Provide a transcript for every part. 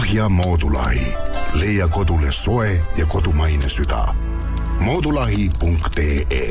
Ahja Moodulahi. Leia kodule soe ja kodumaine süda. Moodulahi.ee.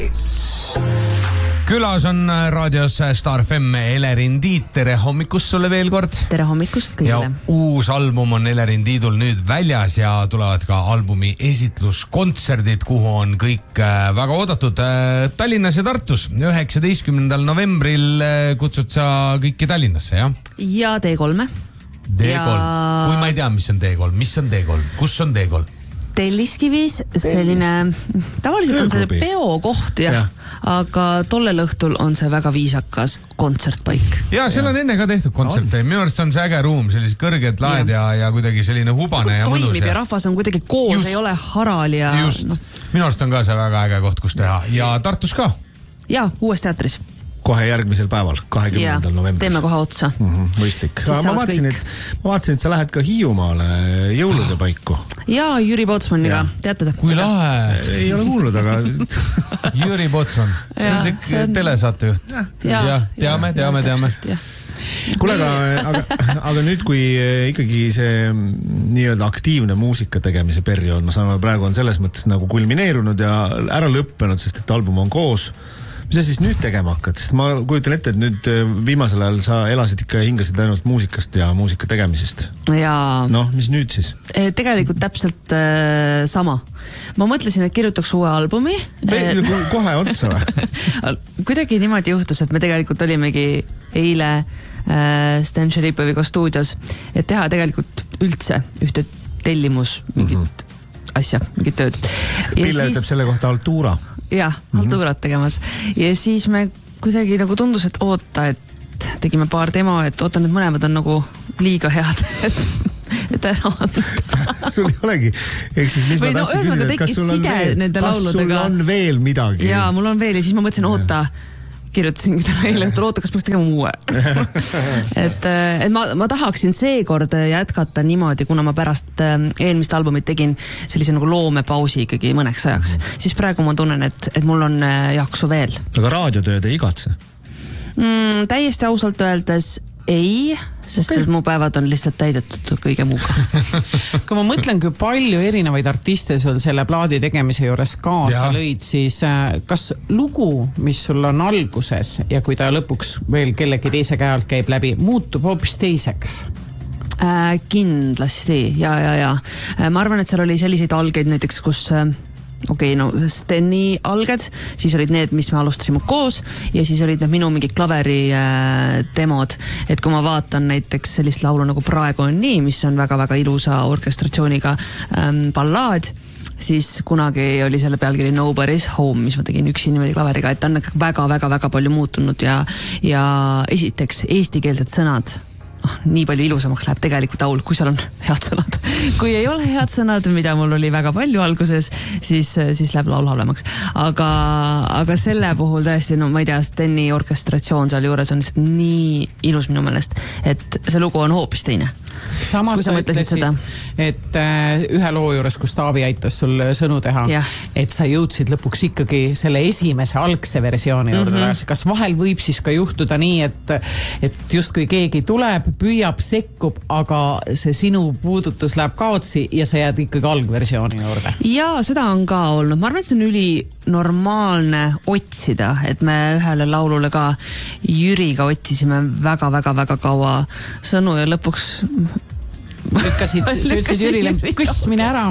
Külas on raadios Star FM Elerin Tiit. Tere hommikust sulle veel kord. Tere hommikust kõigile. Ja uus album on Elerin Tiidul nüüd väljas ja tulevad ka albumi esitluskontserdid, kuhu on kõik väga oodatud Tallinnas ja Tartus. 19. novembril kutsud sa kõiki Tallinnasse, jah? Ja T3. D3. Kui ma ei tea, mis on D3. Mis on D3? Kus on D3? Telliskivis selline, tavaliselt on see peokoht, jah. Aga tollel õhtul on see väga viisakas kontsertpaik. Ja seal on enne ka tehtud kontserte. Minu arust on see äge ruum, sellised kõrged laed ja kuidagi selline hubane ja mõnus. Toimib ja rahvas on kuidagi koos, ei ole haral ja... Just. Minu arust on ka see väga äge koht, kus teha. Ja Tartus ka? Ja, uues teatris. Kohe järgmisel päeval, 20. novembris. Teeme kohe otsa. Mõistlik. Ma vaatasin, et sa lähed ka Hiiumaale jõulude paiku. Ja Jüri Pootsmanniga, teate ta? Kui lahe. Ei ole kuulnud, aga... Jüri Pootsman. See on see telesaatejuht. Ja, teame. Kuule, aga nüüd, kui ikkagi see nii-öelda aktiivne muusika tegemise periood, ma saan praegu on selles mõttes nagu kulmineerunud ja ära lõppenud, sest et album on koos. Mis sa siis nüüd tegema hakkad? Sest ma kujutan ette, et nüüd viimasel ajal sa elasid ikka ja hingasid ainult muusikast ja muusika tegemisest. Ja... Noh, mis nüüd siis? Tegelikult täpselt sama. Ma mõtlesin, et kirjutaks uue albumi. Kohe otsa või? Kuidagi niimoodi juhtus, et me tegelikult olimegi eile Sten Šeripoviga stuudios, et teha tegelikult üldse ühte tellimus mingit asja, mingit tööd. Pille ütleb selle kohta Altura. Jah, Alturat tegemas. Ja siis me kuidagi nagu tundus, et oota, et tegime paar demo, et oota, need mõlemad on nagu liiga head, et ära anda. Sul ei olegi. Ehk siis, mis ma tahtsin küsida, et kas sul on veel midagi? Jaa, mul on veel ja siis ma mõtlesin, oota, kirjutasingi täna eile, et oota, kas peaks tegema uue. et ma tahaksin seekord jätkata niimoodi, kuna ma pärast eelmist albumit tegin sellise nagu loomepausi ikkagi mõneks ajaks. Siis praegu ma tunnen, et mul on jaksu veel. Aga raadiotööd ei igatse? Täiesti ausalt öeldes ei, sest et mu päevad on lihtsalt täidetud kõige muuga. Kui ma mõtlen, kui palju erinevaid artiste sul selle plaadi tegemise juures kaasa lõid, siis kas lugu, mis sul on alguses ja kui ta lõpuks veel kellegi teise käe alt käib läbi, muutub hoopis teiseks? Kindlasti, ja. Ma arvan, et seal oli selliseid algeid näiteks, kus... Steni alged, siis olid need, mis me alustasime koos ja siis olid need minu mingi klaveri demod, et kui ma vaatan näiteks sellist laulu nagu Praegu on nii, mis on väga-väga ilusa orkestratsiooniga ballaad, siis kunagi oli selle pealkiri Nobody's Home, mis ma tegin üksi niimoodi klaveriga, et on väga-väga-väga palju muutunud ja esiteks eestikeelsed sõnad nii palju ilusamaks läheb tegelikult laul, kui seal on head sõnad. Kui ei ole head sõnad, mida mul oli väga palju alguses, siis läheb laul halvemaks. Aga selle puhul tõesti, no ma ei tea, Steni orkestratsioon seal juures on lihtsalt nii ilus minu meelest, et see lugu on hoopis teine. Samas sa ütlesid, et ühe loo juures, kus Taavi aitas sul sõnu teha, et sa jõudsid lõpuks ikkagi selle esimese algse versiooni juurde. Kas vahel võib siis ka juhtuda nii, et just kui keegi tuleb, püüab, sekkub, aga see sinu puudutus läheb kaotsi ja sa jääd ikkagi algversiooni juurde? Ja seda on ka olnud. Ma arvan, et see on üli normaalne otsida, et me ühele laulule ka Jüriga otsisime väga-väga-väga kaua sõnu ja lõpuks lükkasid Jürile, kus mine ära.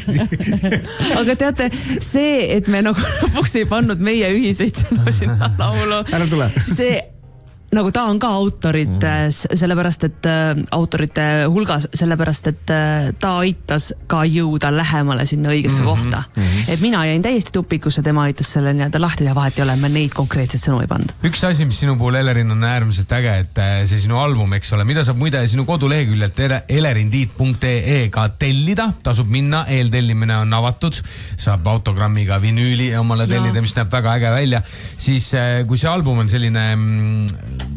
Aga teate, see, et me nagu lõpuks ei pannud meie ühiseid sõnu sinna laulu. Ära tule. See nagu ta on ka autorite, sellepärast, et autorite hulgas, sellepärast, et ta aitas ka jõuda lähemale sinna õigesse kohta. Et mina jäin täiesti tupikusse, tema aitas selle nii-öelda lahti ja vahet ei ole, me neid konkreetseid sõnu ei pannud. Üks asi, mis sinu puhul Elerin on äärmiselt äge, et see sinu album, eks ole, mida saab muide sinu koduleheküljelt elerintiit.ee ka tellida, tasub minna, eeltellimine on avatud, saab autogrammiga vinüüli omale tellida, mis näeb väga äge välja. Siis kui see album on selline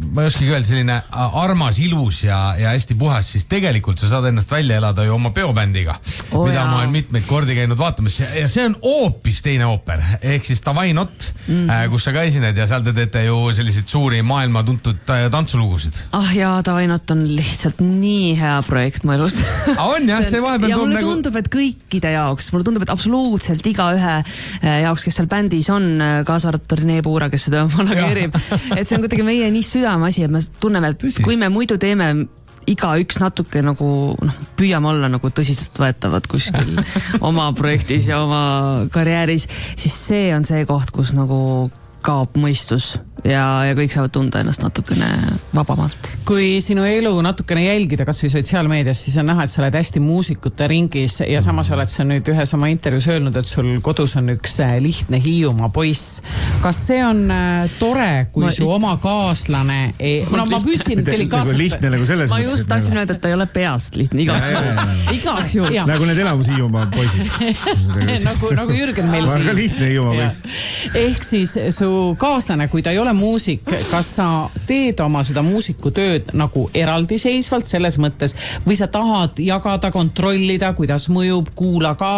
ma ei oskagi öelda, selline armas, ilus ja hästi puhas, siis tegelikult sa saad ennast välja elada ju oma peobändiga, mida ma olen mitmeid kordi käinud vaatamas ja see on hoopis teine ooper, ehk siis Davai Not, kus sa ka esined ja seal te teete ju selliseid suuri maailma tuntud tantsulugusid. Jaa, Davai Not on lihtsalt nii hea projekt mu elus. On jah, see vahepeal ja mulle tundub, et kõikide jaoks, mulle tundub, et absoluutselt iga ühe jaoks, kes seal bändis on, kaasa arvatud Rene Puura, kes seda manageerib, et see on kuidagi meie nii südameasi, et me tunneme, et kui me muidu teeme iga üks natuke nagu püüame olla nagu tõsiselt võetavad kuskil oma projektis ja oma karjääris, siis see on see koht, kus nagu kaob mõistus ja kõik saavad tunda ennast natukene vabamalt. Kui sinu elu natukene jälgida kas või sotsiaalmeedias, siis on näha, et sa oled hästi muusikute ringis ja samas oled sa nüüd ühes oma intervjuus öelnud, et sul kodus on üks lihtne Hiiumaa poiss. Kas see on tore, kui su oma kaaslane ma püüdsin delikaatselt... Lihtne nagu selles mõttes. Ma just tahtsin öelda, et ta ei ole peast lihtne igaks juhul. Nagu need elamus Hiiumaa poisid. Nagu Jürgen meil siin. Ma ka lihtne Hiiumaa poiss. Ehk siis su kaaslane, kui ta ei ole muusik, kas sa teed oma seda muusikutööd nagu eraldiseisvalt selles mõttes või sa tahad jagada, kontrollida, kuidas mõjub, kuula ka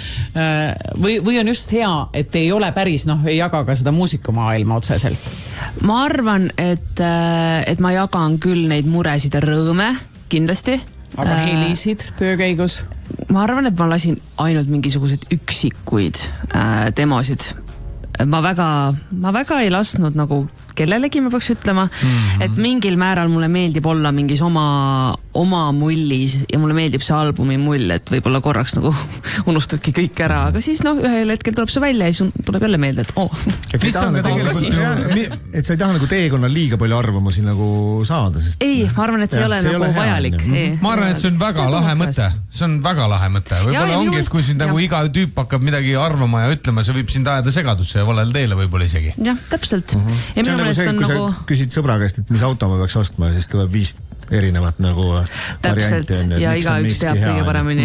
või on just hea, et ei ole päris, ei jaga ka seda muusikumaailma otseselt? Ma arvan, et ma jagan küll neid muresid ja rõõme, kindlasti. Aga helisid töö käigus? Ma arvan, et ma lasin ainult mingisugused üksikuid demosid. Ma väga ei lasknud nagu kellelegi, ma peaks ütlema, et mingil määral mulle meeldib olla mingis oma mullis ja mulle meeldib see albumi mull, et võib-olla korraks nagu unustadki kõik ära, aga siis ühel hetkel tuleb see välja ja siis tuleb jälle meelde, et et sa ei taha nagu teekonnal liiga palju arvamusi nagu saada, sest... Ei, ma arvan, et see ei ole nagu vajalik. Ma arvan, et see on väga lahe mõte. See on väga lahe mõte. Võib-olla ongi, et kui siin nagu iga tüüp hakkab midagi arvama ja ütlema, see võib sind ajada segadusse ja valel teele võib-olla isegi. Jah, täpselt. Ja minu meelest on nagu... Küsid sõbra käest, et mis auto ma peaks ostma ja siis tuleb 5 erinevat nagu täpselt, varianti. Ja iga üks teab kõige paremini.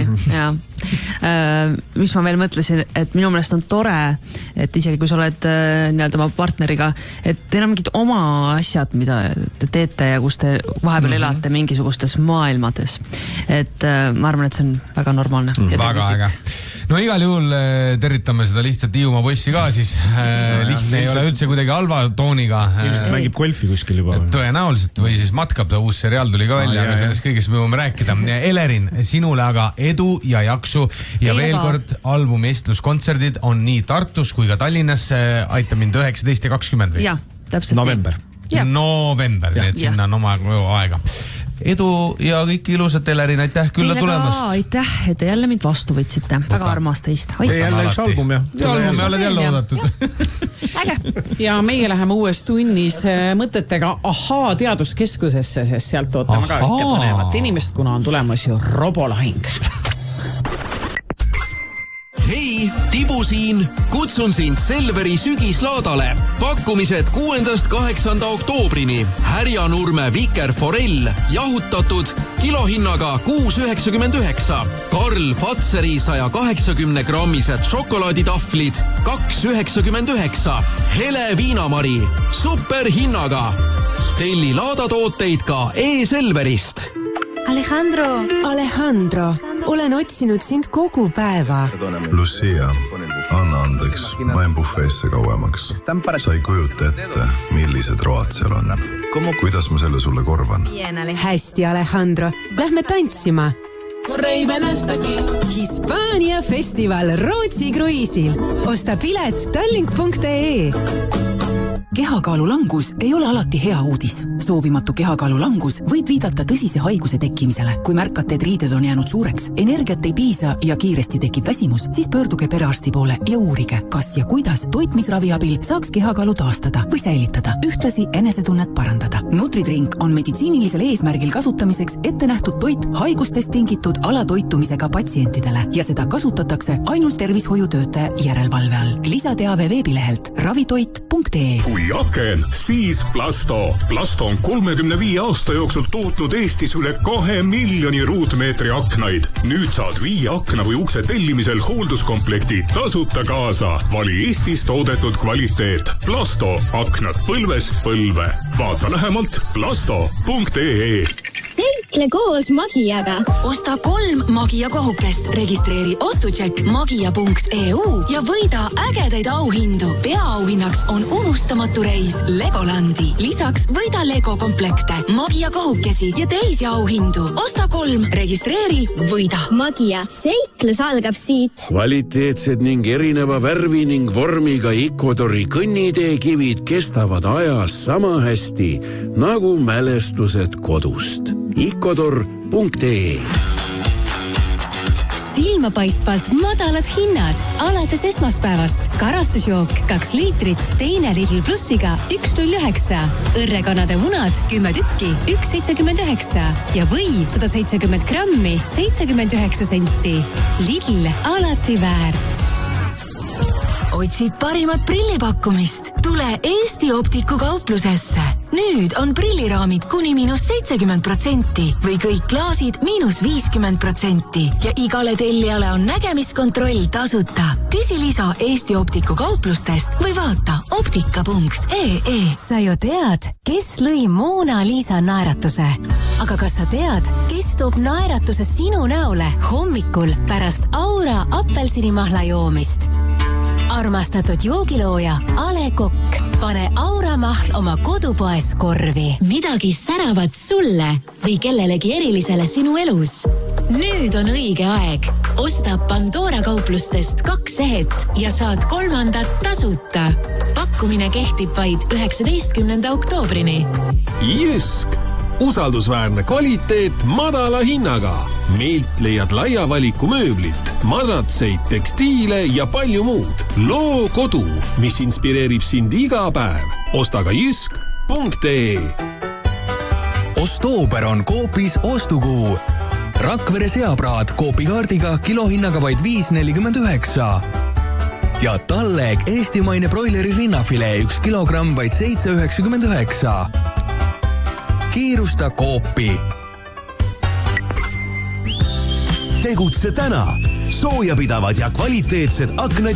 Mis ma veel mõtlesin, et minu meelest on tore, et isegi kui sa oled nii-öelda oma partneriga, et teil on mingid oma asjad, mida te teete ja kus te vahepeal elate mingisugustes maailmades. Et ma arvan, et see on väga normaalne. Väga äge. No igal juhul tervitame seda lihtsalt Hiiumaa poissi ka siis. Lihtne ei ole üldse kuidagi halva tooniga. Ilmselt mängib golfi kuskil juba. Tõenäoliselt või siis matkab, ta uus seriaal tuli ka välja, aga sellest kõigest me võime rääkida. Elerin, sinule aga edu ja jaksu ja veel kord albumi esitluskontserdid on nii Tartus kui ka Tallinnas. Aita mind 19 ja 20 või? Jah, täpselt. November, nii et sinna on oma aega. Edu ja kõik ilusat, Elerin, aitäh külla tulemast. Aitäh, et te jälle mind vastu võtsite. Väga armas teist. Te jälle üks album ja albumi oled jälle oodatud. Äge. Ja meie läheme uues tunnis mõtetega teaduskeskusesse, sest sealt ootame ka ühte põnevat inimest, kuna on tulemas ju robolahing. Hei, Tibu siin. Kutsun sind Selveri sügislaadale. Pakkumised 6.–8. oktoobrini. Härjanurme Vikerforell jahutatud kilohinnaga 6,99. Karl Fatseri 180 grammised šokolaaditahvlid 2,99. Hele Viinamari superhinnaga. Telli laadatooteid ka e-Selverist. Alejandro, olen otsinud sind kogu päeva. Lucia, anna andeks, ma jäin bufeesse kauemaks. Sa ei kujuta ette, millised road seal on. Kuidas ma selle sulle korvan? Hästi, Alejandro. Lähme tantsima. Hispaania festival Rootsi kruiisil. Osta pilet tallink.ee. Kehakaalu langus ei ole alati hea uudis. Soovimatu kehakaalu langus võib viidata tõsise haiguse tekkimisele. Kui märkate, et riided on jäänud suureks, energiat ei piisa ja kiiresti tekib väsimus, siis pöörduge perearsti poole ja uurige, kas ja kuidas toitmisravi abil saaks kehakaalu taastada või säilitada, ühtlasi enesetunnet parandada. Nutridrink on meditsiinilisel eesmärgil kasutamiseks ette nähtud toit haigustest tingitud alatoitumisega patsientidele ja seda kasutatakse ainult tervishoiutöötaja järelevalve all. Lisateave veebilehelt ravitoit.ee. Kui aken, siis Plasto. Plasto on 35 aasta jooksul tootnud Eestis üle 2 miljoni ruutmeetri aknaid. Nüüd saad 5 akna või ukse tellimisel hoolduskomplekti tasuta kaasa. Vali Eestis toodetud kvaliteet. Plasto. Aknad põlvest põlve. Vaata lähemalt plasto.ee. Seikle koos Magiaga. Osta 3 Magia kohukest. Registreeri ostutšekk magia.eu ja võida ägedaid auhindu. Peaauhinnaks on unustamatu reis Legolandi. Lisaks võida Lego komplekte, Magia kohukesi ja teisi auhindu. Osta 3, registreeri, võida. Magia. Seiklus algab siit. Kvaliteetsed ning erineva värvi ning vormiga Icodori kõnniteekivid kestavad ajas sama hästi nagu mälestused kodust. Icodor.ee. Silmapaistvalt madalad hinnad alates esmaspäevast. Karastusjook 2 liitrit, teine Lidl Plussiga 1,09. Õrrekanade munad 10 tükki 1,79 ja või 170 grammi 79 senti. Lidl alati väärt. Otsid parimat prillipakkumist? Tule Eesti Optiku kauplusesse. Nüüd on prilliraamid kuni -70% või kõik klaasid -50% ja igale tellijale on nägemiskontroll tasuta. Küsi lisa Eesti Optiku kauplustest või vaata optika.ee. Sa ju tead, kes lõi Mona Lisa naeratuse. Aga kas sa tead, kes toob naeratuse sinu näole hommikul pärast Aura apelsinimahla joomist? Armastatud joogilooja Ale Kokk. Pane Aura mahl oma kodupoes korvi. Midagi säravat sulle või kellelegi erilisele sinu elus. Nüüd on õige aeg. Osta Pandora kauplustest 2 sehet ja saad 3. tasuta. Pakkumine kehtib vaid 19. oktoobrini. Jysk. Usaldusväärne kvaliteet madala hinnaga. Meilt leiad laia valiku mööblit, madratseid, tekstiile ja palju muud. Loo kodu, mis inspireerib sind iga päev. Osta ka jysk.ee. Ostoober on Coopis ostukuu. Rakvere seapraad Coopi kaardiga kilohinnaga vaid 5,49. Ja Talleg eestimaine broileri rinnafilee 1 kilogramm vaid 7,99. Kiirusta Coopi. Tegutse täna. Soojapidavad ja kvaliteetsed aknad